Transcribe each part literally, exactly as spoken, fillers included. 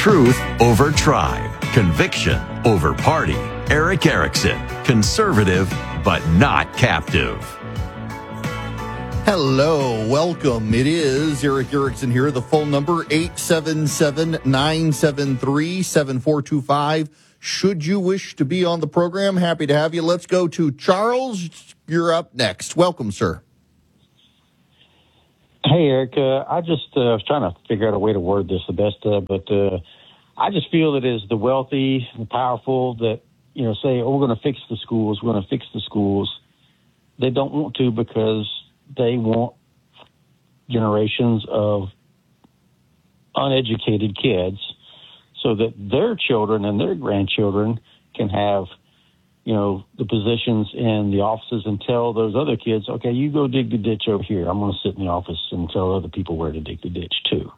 Truth over tribe. Conviction over party. Erick Erickson. Conservative, but not captive. Hello, welcome. It is Erick Erickson here. The phone number, eight seven seven, nine seven three, seven four two five. Should you wish to be on the program, happy to have you. Let's go to Charles. You're up next. Welcome, sir. Hey, Eric. Uh, I just uh, was trying to figure out a way to word this the best, uh, but uh, I just feel it is the wealthy, the powerful that, you know, say, oh, we're going to fix the schools, we're going to fix the schools. They don't want to because they want generations of uneducated kids so that their children and their grandchildren can have, you know, the positions in the offices and tell those other kids, okay, you go dig the ditch over here. I'm going to sit in the office and tell other people where to dig the ditch too.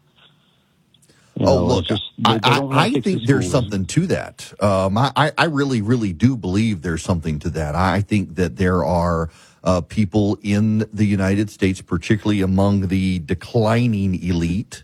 You oh, know, look, just, they, I, they I, I think the there's something to that. Um, I, I really, really do believe there's something to that. I think that there are uh, people in the United States, particularly among the declining elite,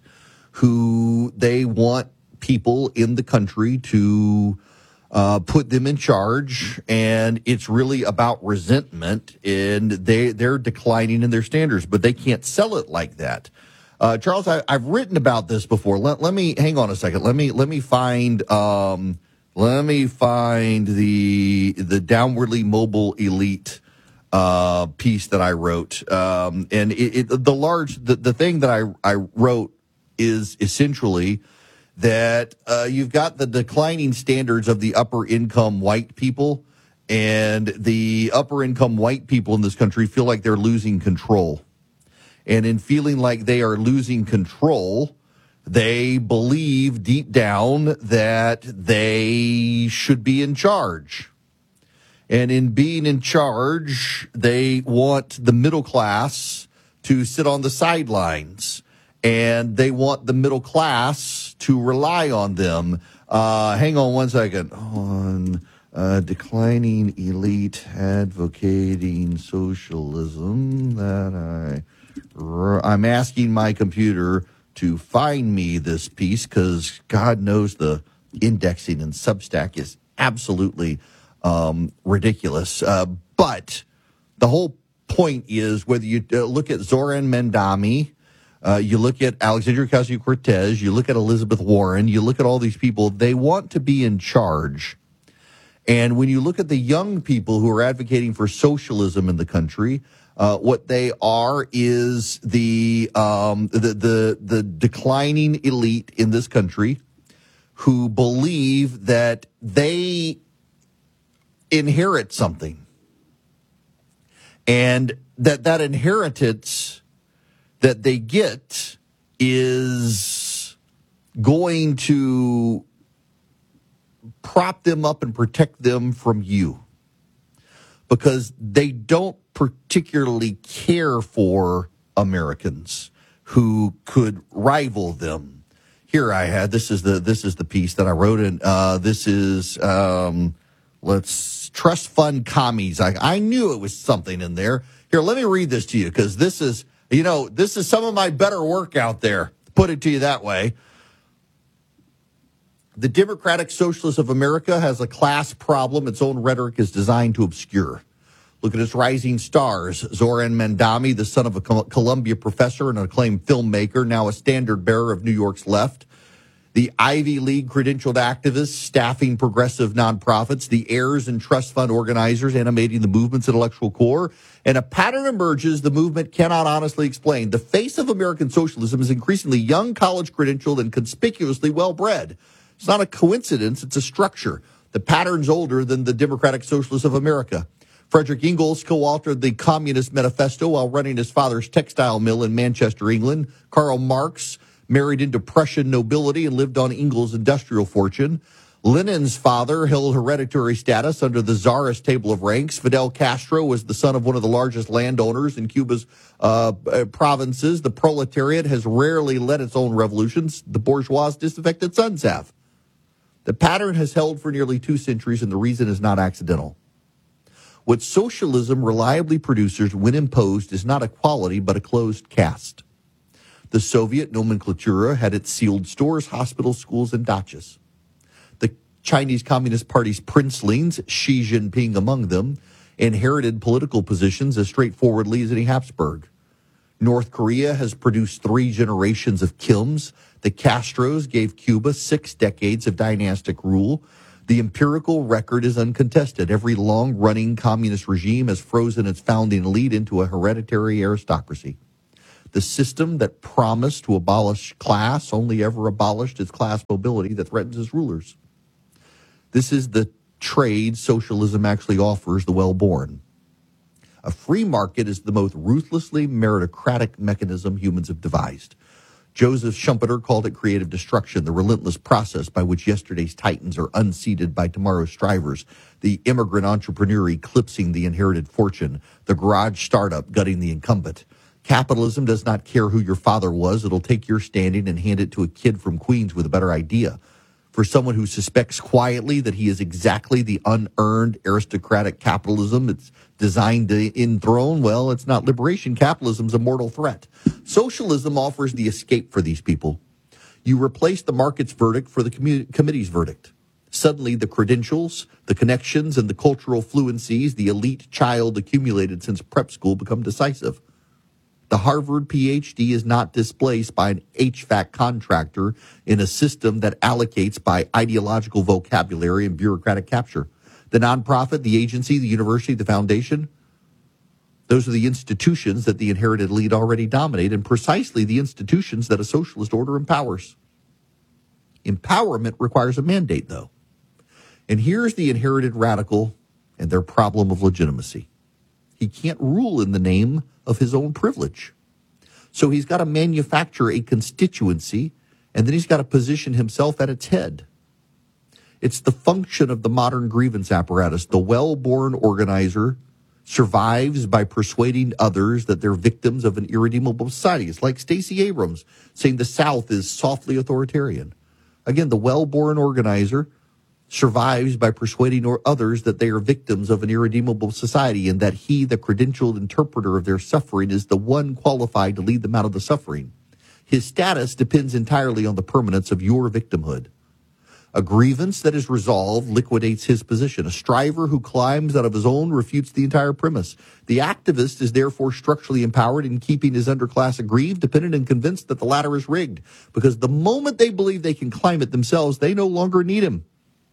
who they want people in the country to uh, put them in charge, and it's really about resentment, and they, they're declining in their standards, but they can't sell it like that. Uh, Charles, I, I've written about this before. Let, let me hang on a second. Let me let me find um, let me find the the downwardly mobile elite uh, piece that I wrote. Um, and it, it, the large the, the thing that I I wrote is essentially that uh, you've got the declining standards of the upper income white people, and the upper income white people in this country feel like they're losing control. And in feeling like they are losing control, they believe deep down that they should be in charge. And in being in charge, they want the middle class to sit on the sidelines. And they want the middle class to rely on them. Uh, hang on one second. On uh, declining elite advocating socialism that I... I'm asking my computer to find me this piece because God knows the indexing in Substack is absolutely um, ridiculous. Uh, but the whole point is whether you uh, look at Zoran Mandami, uh, you look at Alexandria Ocasio-Cortez, you look at Elizabeth Warren, you look at all these people, they want to be in charge. And when you look at the young people who are advocating for socialism in the country, Uh, what they are is the, um, the the the declining elite in this country who believe that they inherit something, and that that inheritance that they get is going to prop them up and protect them from you, because they don't particularly care for Americans who could rival them. Here I had, this is the this is the piece that I wrote, and uh, this is, um, let's, trust fund commies. I, I knew it was something in there. Here, let me read this to you, because this is, you know, this is some of my better work out there, put it to you that way. The Democratic Socialists of America has a class problem its own rhetoric is designed to obscure. Look at its rising stars. Zoran Mandami, the son of a Columbia professor and an acclaimed filmmaker, now a standard bearer of New York's left. The Ivy League credentialed activists staffing progressive nonprofits. The heirs and trust fund organizers animating the movement's intellectual core. And a pattern emerges the movement cannot honestly explain. The face of American socialism is increasingly young, college credentialed, and conspicuously well-bred. It's not a coincidence. It's a structure. The pattern's older than the Democratic Socialists of America. Frederick Ingalls co-authored the Communist Manifesto while running his father's textile mill in Manchester, England. Karl Marx married into Prussian nobility and lived on Ingalls' industrial fortune. Lenin's father held hereditary status under the Tsarist table of ranks. Fidel Castro was the son of one of the largest landowners in Cuba's uh, provinces. The proletariat has rarely led its own revolutions. The bourgeois' disaffected sons have. The pattern has held for nearly two centuries, and the reason is not accidental. What socialism reliably produces when imposed is not equality, but a closed caste. The Soviet nomenclatura had its sealed stores, hospitals, schools, and dachas. The Chinese Communist Party's princelings, Xi Jinping among them, inherited political positions as straightforwardly as any Habsburg. North Korea has produced three generations of Kims. The Castros gave Cuba six decades of dynastic rule. The empirical record is uncontested. Every long-running communist regime has frozen its founding elite into a hereditary aristocracy. The system that promised to abolish class only ever abolished its class mobility that threatens its rulers. This is the trade socialism actually offers the well-born. A free market is the most ruthlessly meritocratic mechanism humans have devised. Joseph Schumpeter called it creative destruction, the relentless process by which yesterday's titans are unseated by tomorrow's strivers, the immigrant entrepreneur eclipsing the inherited fortune, the garage startup gutting the incumbent. Capitalism does not care who your father was. It'll take your standing and hand it to a kid from Queens with a better idea. For someone who suspects quietly that he is exactly the unearned aristocratic capitalism it's designed to enthrone, well, it's not liberation. Capitalism's a mortal threat. Socialism offers the escape for these people. You replace the market's verdict for the commu- committee's verdict. Suddenly, the credentials, the connections, and the cultural fluencies the elite child accumulated since prep school become decisive. The Harvard P H D is not displaced by an H V A C contractor in a system that allocates by ideological vocabulary and bureaucratic capture. The nonprofit, the agency, the university, the foundation, those are the institutions that the inherited elite already dominate, and precisely the institutions that a socialist order empowers. Empowerment requires a mandate, though. And here's the inherited radical and their problem of legitimacy. He can't rule in the name of his own privilege. So he's got to manufacture a constituency, and then he's got to position himself at its head. It's the function of the modern grievance apparatus. The well-born organizer survives by persuading others that they're victims of an irredeemable society. It's like Stacey Abrams saying the South is softly authoritarian. Again, the well-born organizer survives by persuading or others that they are victims of an irredeemable society and that he, the credentialed interpreter of their suffering, is the one qualified to lead them out of the suffering. His status depends entirely on the permanence of your victimhood. A grievance that is resolved liquidates his position. A striver who climbs out of his own refutes the entire premise. The activist is therefore structurally empowered in keeping his underclass aggrieved, dependent, and convinced that the latter is rigged. Because the moment they believe they can climb it themselves, they no longer need him.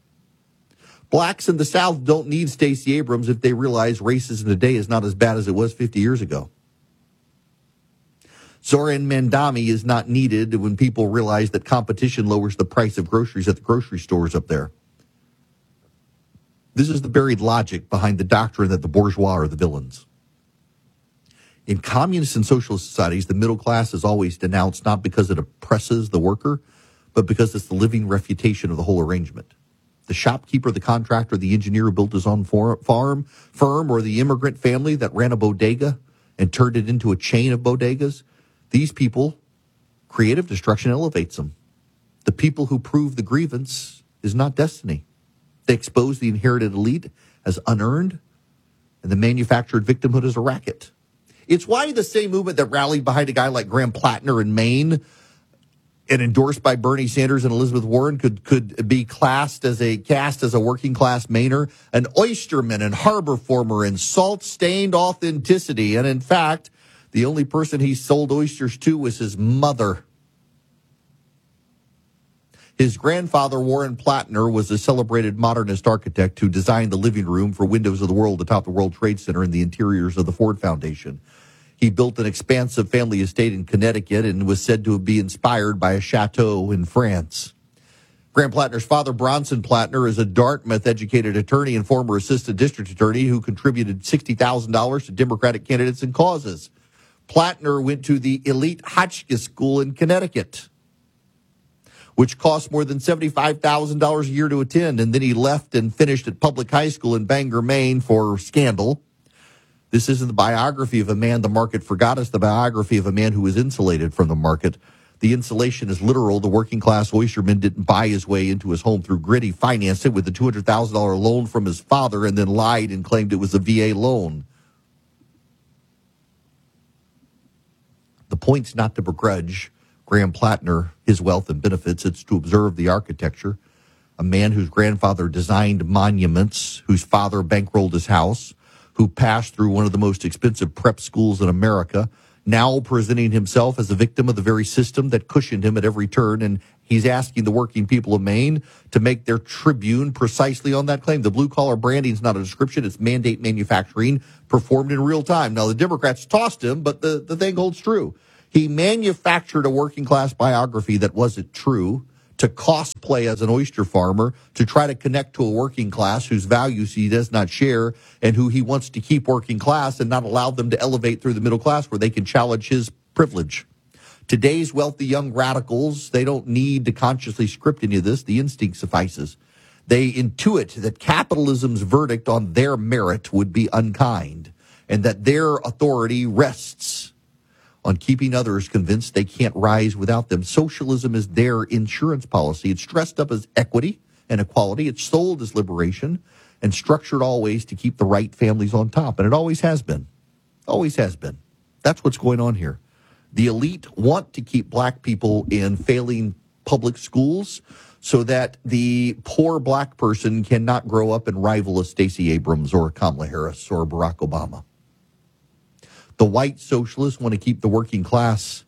Blacks in the South don't need Stacey Abrams if they realize racism today is not as bad as it was fifty years ago. Zoran Mandami is not needed when people realize that competition lowers the price of groceries at the grocery stores up there. This is the buried logic behind the doctrine that the bourgeois are the villains. In communist and socialist societies, the middle class is always denounced not because it oppresses the worker, but because it's the living refutation of the whole arrangement. The shopkeeper, the contractor, the engineer who built his own farm, firm, or the immigrant family that ran a bodega and turned it into a chain of bodegas, these people, creative destruction elevates them. The people who prove the grievance is not destiny. They expose the inherited elite as unearned, and the manufactured victimhood as a racket. It's why the same movement that rallied behind a guy like Graham Plattner in Maine and endorsed by Bernie Sanders and Elizabeth Warren could could be classed as a cast as a working class Mainer, an oysterman and harbor former and salt stained authenticity. And in fact, the only person he sold oysters to was his mother. His grandfather, Warren Plattner, was a celebrated modernist architect who designed the living room for Windows of the World atop the World Trade Center and the interiors of the Ford Foundation. He built an expansive family estate in Connecticut and was said to be inspired by a chateau in France. Graham Plattner's father, Bronson Plattner, is a Dartmouth-educated attorney and former assistant district attorney who contributed sixty thousand dollars to Democratic candidates and causes. Plattner went to the elite Hotchkiss School in Connecticut, which cost more than seventy-five thousand dollars a year to attend, and then he left and finished at public high school in Bangor, Maine for scandal. This isn't the biography of a man the market forgot. It's the biography of a man who was insulated from the market. The insulation is literal. The working class oysterman didn't buy his way into his home through grit. He financed it with a two hundred thousand dollars loan from his father and then lied and claimed it was a V A loan. The point's not to begrudge Graham Plattner his wealth and benefits. It's to observe the architecture. A man whose grandfather designed monuments, whose father bankrolled his house, who passed through one of the most expensive prep schools in America, now presenting himself as a victim of the very system that cushioned him at every turn. And he's asking the working people of Maine to make their tribune precisely on that claim. The blue-collar branding is not a description. It's mandate manufacturing performed in real time. Now, the Democrats tossed him, but the, the thing holds true. He manufactured a working-class biography that wasn't true to cosplay as an oyster farmer, to try to connect to a working class whose values he does not share and who he wants to keep working class and not allow them to elevate through the middle class where they can challenge his privilege. Today's wealthy young radicals, they don't need to consciously script any of this. The instinct suffices. They intuit that capitalism's verdict on their merit would be unkind and that their authority rests on keeping others convinced they can't rise without them. Socialism is their insurance policy. It's dressed up as equity and equality. It's sold as liberation and structured always to keep the right families on top. And it always has been. Always has been. That's what's going on here. The elite want to keep black people in failing public schools so that the poor black person cannot grow up and rival a Stacey Abrams or a Kamala Harris or a Barack Obama. The white socialists want to keep the working class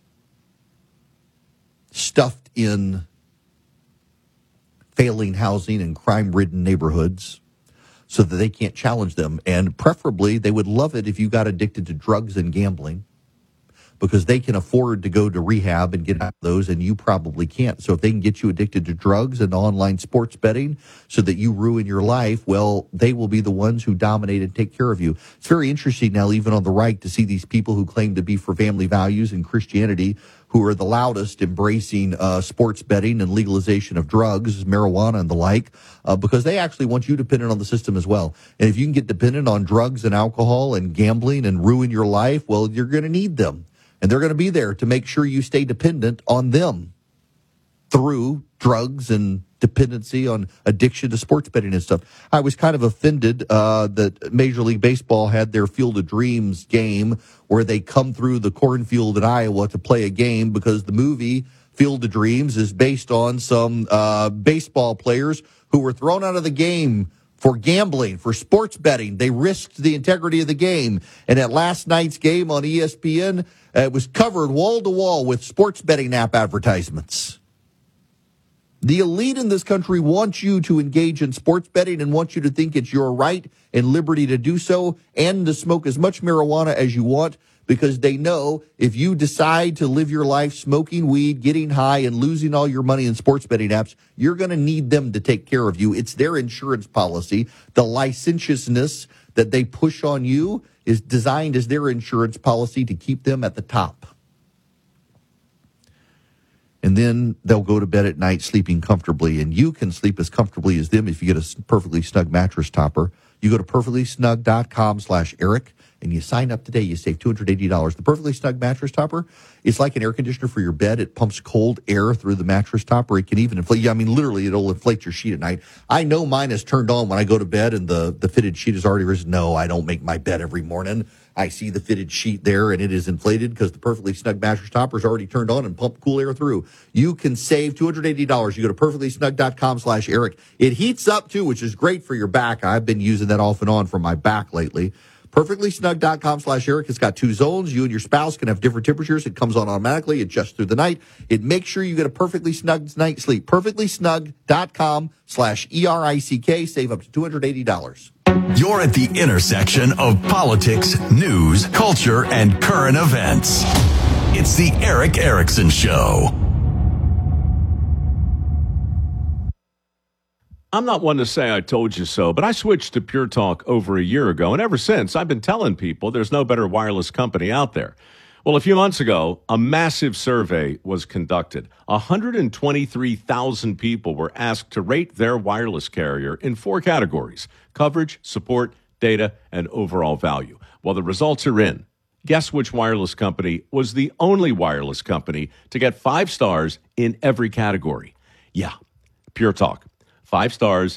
stuffed in failing housing and crime-ridden neighborhoods so that they can't challenge them. And preferably, they would love it if you got addicted to drugs and gambling because they can afford to go to rehab and get out of those, and you probably can't. So if they can get you addicted to drugs and online sports betting so that you ruin your life, well, they will be the ones who dominate and take care of you. It's very interesting now, even on the right, to see these people who claim to be for family values and Christianity who are the loudest embracing uh, sports betting and legalization of drugs, marijuana and the like, uh, because they actually want you dependent on the system as well. And if you can get dependent on drugs and alcohol and gambling and ruin your life, well, you're going to need them. And they're going to be there to make sure you stay dependent on them through drugs and dependency on addiction to sports betting and stuff. I was kind of offended uh, that Major League Baseball had their Field of Dreams game where they come through the cornfield in Iowa to play a game because the movie Field of Dreams is based on some uh, baseball players who were thrown out of the game for gambling, for sports betting. They risked the integrity of the game. And at last night's game on E S P N, uh, it was covered wall to wall with sports betting app advertisements. The elite in this country wants you to engage in sports betting and wants you to think it's your right and liberty to do so and to smoke as much marijuana as you want, because they know if you decide to live your life smoking weed, getting high, and losing all your money in sports betting apps, you're going to need them to take care of you. It's their insurance policy. The licentiousness that they push on you is designed as their insurance policy to keep them at the top. And then they'll go to bed at night sleeping comfortably, and you can sleep as comfortably as them if you get a perfectly snug mattress topper. You go to perfectly snug dot com slash Eric, and you sign up today. You save two hundred eighty dollars. The Perfectly Snug mattress topper, it's like an air conditioner for your bed. It pumps cold air through the mattress topper. It can even inflate you. I mean, literally, it'll inflate your sheet at night. I know mine is turned on when I go to bed and the, the fitted sheet is already risen. No, I don't make my bed every morning. I see the fitted sheet there, and it is inflated because the Perfectly Snug mattress topper is already turned on and pumped cool air through. You can save two hundred eighty dollars. You go to perfectly snug dot com slash Eric. It heats up, too, which is great for your back. I've been using that off and on for my back lately. perfectly snug dot com slash Eric. It's got two zones. You and your spouse can have different temperatures. It comes on automatically, adjusts through the night. It makes sure you get a perfectly snug night's sleep. perfectly snug dot com slash E R I C K. Save up to two hundred eighty dollars. You're at the intersection of politics, news, culture, and current events. It's the Erick Erickson Show. I'm not one to say I told you so, but I switched to Pure Talk over a year ago, and ever since, I've been telling people there's no better wireless company out there. Well, a few months ago, a massive survey was conducted. one hundred twenty-three thousand people were asked to rate their wireless carrier in four categories: coverage, support, data, and overall value. Well, the results are in. Guess which wireless company was the only wireless company to get five stars in every category? Yeah, Pure Talk. Five stars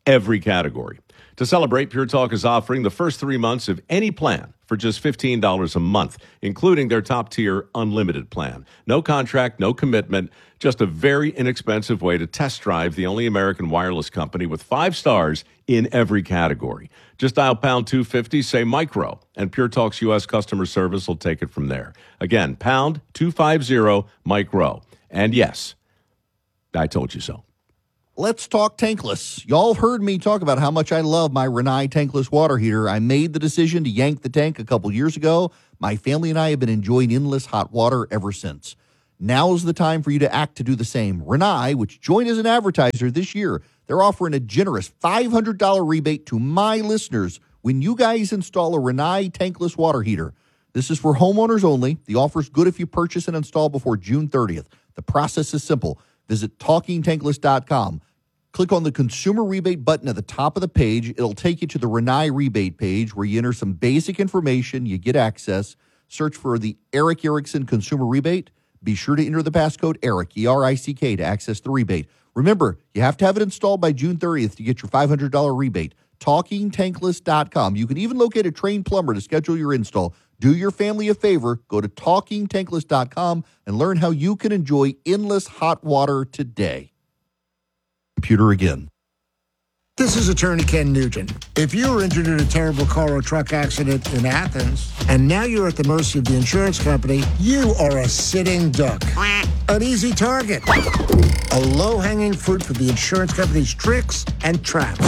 every category. To celebrate, Pure Talk is offering the first three months of any plan for just fifteen dollars a month, including their top-tier unlimited plan. No contract, no commitment, just a very inexpensive way to test drive the only American wireless company with five stars in every category. Just dial pound two fifty, say micro, and Pure Talk's U S customer service will take it from there. Again, pound two fifty, micro. And yes, I told you so. Let's talk tankless. Y'all have heard me talk about how much I love my Rinnai tankless water heater. I made the decision to yank the tank a couple years ago. My family and I have been enjoying endless hot water ever since. Now's the time for you to act to do the same. Rinnai, which joined as an advertiser this year, they're offering a generous five hundred dollars rebate to my listeners when you guys install a Rinnai tankless water heater. This is for homeowners only. The offer's good if you purchase and install before June thirtieth. The process is simple. Visit talking tankless dot com. Click on the consumer rebate button at the top of the page. It'll take you to the Rinnai rebate page where you enter some basic information. You get access. Search for the Erick Erickson consumer rebate. Be sure to enter the passcode ERICK, E R I C K, to access the rebate. Remember, you have to have it installed by June thirtieth to get your five hundred dollars rebate. talking tankless dot com. You can even locate a trained plumber to schedule your install. Do your family a favor. Go to talking tankless dot com and learn how you can enjoy endless hot water today. Computer again. This is Attorney Ken Nugent. If you were injured in a terrible car or truck accident in Athens, and now you're at the mercy of the insurance company, you are a sitting duck. An easy target. A low-hanging fruit for the insurance company's tricks and traps.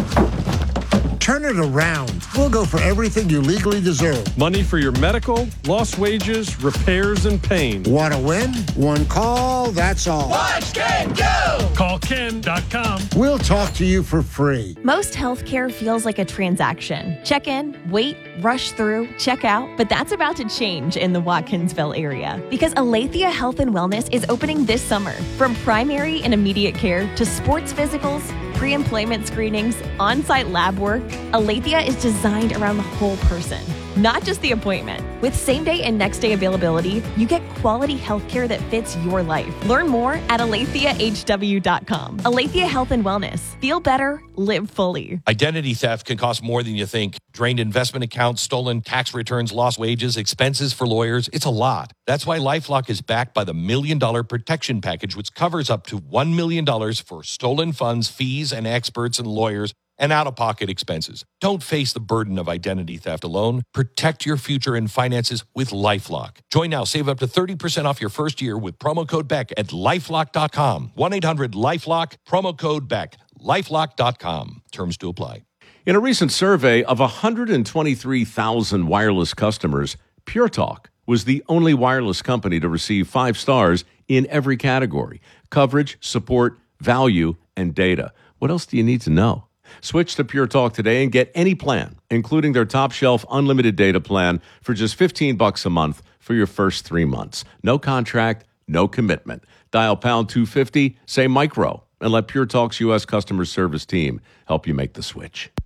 Turn it around. We'll go for everything you legally deserve. Money for your medical, lost wages, repairs, and pain. Want to win? One call, that's all. Watch Ken go! Call Ken dot com. We'll talk to you for free. Most healthcare feels like a transaction. Check in, wait, rush through, check out. But that's about to change in the Watkinsville area because Aletheia Health and Wellness is opening this summer. From primary and immediate care to sports physicals, pre-employment screenings, on-site lab work, Aletheia is designed around the whole person, not just the appointment. With same-day and next-day availability, you get quality healthcare that fits your life. Learn more at aletheia h w dot com. Aletheia Health and Wellness. Feel better, live fully. Identity theft can cost more than you think. Drained investment accounts, stolen tax returns, lost wages, expenses for lawyers. It's a lot. That's why LifeLock is backed by the Million Dollar Protection Package, which covers up to one million dollars for stolen funds, fees, and experts and lawyers, and out-of-pocket expenses. Don't face the burden of identity theft alone. Protect your future and finances with LifeLock. Join now. Save up to thirty percent off your first year with promo code Beck at lifelock dot com. one eight hundred lifelock, promo code Beck. lifelock dot com. Terms to apply. In a recent survey of one hundred twenty-three thousand wireless customers, Pure Talk was the only wireless company to receive five stars in every category: coverage, support, value, and data. What else do you need to know? Switch to Pure Talk today and get any plan, including their top shelf unlimited data plan for just fifteen bucks a month for your first three months. No contract, no commitment. Dial pound two fifty, say micro, and let Pure Talk's U S customer service team help you make the switch.